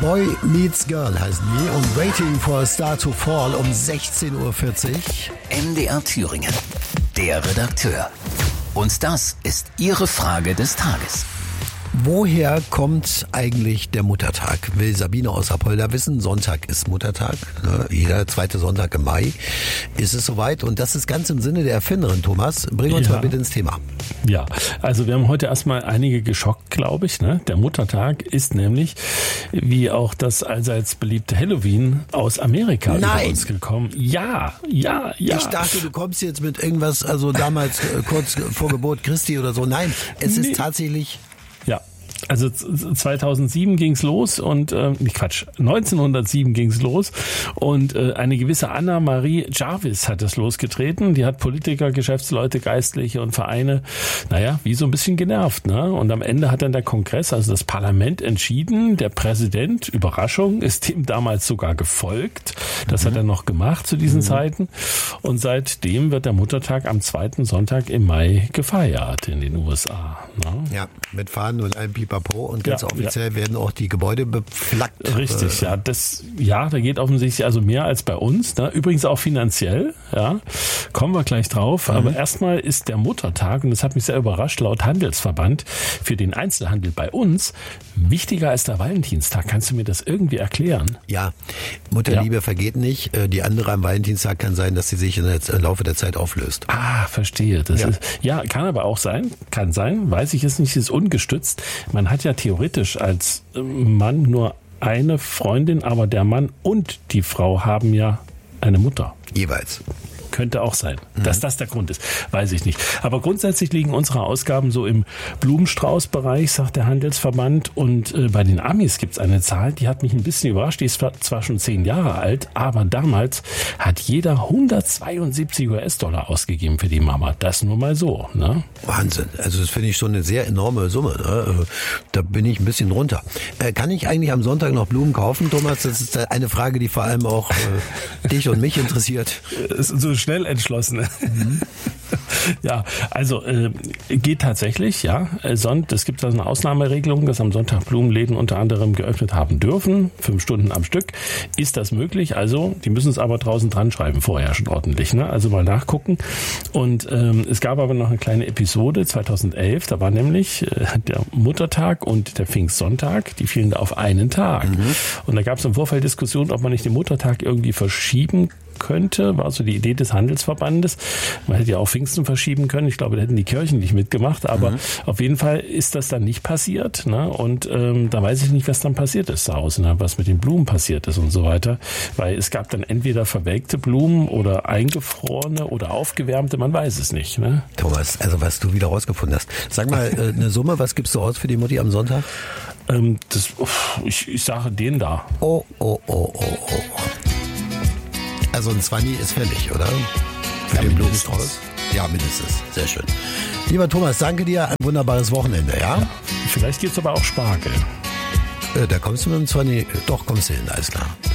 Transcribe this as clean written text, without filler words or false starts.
Boy Meets Girl heißen die und Waiting for a Star to Fall um 16.40 Uhr. MDR Thüringen, der Redakteur. Und das ist Ihre Frage des Tages. Woher kommt eigentlich der Muttertag? Will Sabine aus Apolda wissen. Sonntag ist Muttertag. Ne? Jeder zweite Sonntag im Mai ist es soweit. Und das ist ganz im Sinne der Erfinderin, Thomas. Bring uns mal bitte ins Thema. Ja, also wir haben heute erstmal einige geschockt, glaube ich. Ne? Der Muttertag ist nämlich, wie auch das allseits beliebte Halloween, aus Amerika über uns gekommen. Ja. Ich dachte, du kommst jetzt mit irgendwas, also damals kurz vor Geburt Christi oder so. Nein, es ist tatsächlich... Ja, also 2007 ging's los und 1907 ging's los und eine gewisse Anna-Marie Jarvis hat es losgetreten. Die hat Politiker, Geschäftsleute, Geistliche und Vereine, wie so ein bisschen genervt, ne? Und am Ende hat dann der Kongress, also das Parlament, entschieden. Der Präsident, Überraschung, ist dem damals sogar gefolgt. Das hat er noch gemacht zu diesen Zeiten. Und seitdem wird der Muttertag am zweiten Sonntag im Mai gefeiert in den USA. Ne? Ja, mit Fahnen und allem Pipapo und ganz offiziell werden auch die Gebäude beflaggt. Richtig, da geht offensichtlich also mehr als bei uns. Ne? Übrigens auch finanziell, kommen wir gleich drauf. Aber erstmal ist der Muttertag, und das hat mich sehr überrascht, laut Handelsverband für den Einzelhandel bei uns wichtiger als der Valentinstag. Kannst du mir das irgendwie erklären? Ja, Mutterliebe vergeht nicht. Die andere am Valentinstag kann sein, dass sie sich im Laufe der Zeit auflöst. Ah, verstehe. Das ist, kann aber auch sein. Kann sein. Weiß ich jetzt nicht, ist ungestützt. Man hat ja theoretisch als Mann nur eine Freundin, aber der Mann und die Frau haben ja eine Mutter. Jeweils. Könnte auch sein. Dass das der Grund ist, weiß ich nicht. Aber grundsätzlich liegen unsere Ausgaben so im Blumenstrauß-Bereich, sagt der Handelsverband. Und bei den Amis gibt es eine Zahl, die hat mich ein bisschen überrascht. Die ist zwar schon 10 Jahre alt, aber damals hat jeder 172 US-Dollar ausgegeben für die Mama. Das nur mal so. Ne? Wahnsinn. Also das finde ich schon eine sehr enorme Summe. Ne? Da bin ich ein bisschen runter. Kann ich eigentlich am Sonntag noch Blumen kaufen, Thomas? Das ist eine Frage, die vor allem auch dich und mich interessiert. So schnell entschlossen. Ja, also geht tatsächlich, es gibt also eine Ausnahmeregelung, dass am Sonntag Blumenläden unter anderem geöffnet haben dürfen, 5 Stunden am Stück. Ist das möglich? Also, die müssen es aber draußen dran schreiben, vorher schon ordentlich, ne? Also mal nachgucken. Und es gab aber noch eine kleine Episode, 2011, da war nämlich der Muttertag und der Pfingstsonntag, die fielen da auf einen Tag. Und da gab es im Vorfeld Diskussion, ob man nicht den Muttertag irgendwie verschieben könnte, war so die Idee des Handelsverbandes. Man hätte ja auch Pfingsten verschieben können. Ich glaube, da hätten die Kirchen nicht mitgemacht, aber auf jeden Fall ist das dann nicht passiert. Ne? Und da weiß ich nicht, was dann passiert ist zu Hause, ne? Was mit den Blumen passiert ist und so weiter. Weil es gab dann entweder verwelkte Blumen oder eingefrorene oder aufgewärmte, man weiß es nicht. Ne? Thomas, also was du wieder rausgefunden hast. Sag mal, eine Summe, was gibst du aus für die Mutti am Sonntag? Ich sage den da. Oh. Also ein 20 ist fällig, oder? Für den Blumenstrauß? Ja, mindestens. Sehr schön. Lieber Thomas, danke dir. Ein wunderbares Wochenende, ja? Vielleicht gibt's aber auch Spargel. Da kommst du mit dem 20. Doch, kommst du hin, alles klar.